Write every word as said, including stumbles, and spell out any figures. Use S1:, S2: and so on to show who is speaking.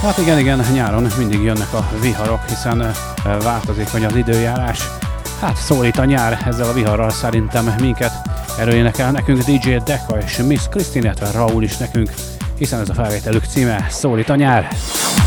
S1: Hát igen, igen, nyáron mindig jönnek a viharok, hiszen változékony az időjárás. Hát szólít a nyár, ezzel a viharral szerintem minket. Erről énekel nekünk dé dzsé Deka és Miss Christine, illetve Raúl is nekünk, hiszen ez a felvételük címe, Szólít a nyár.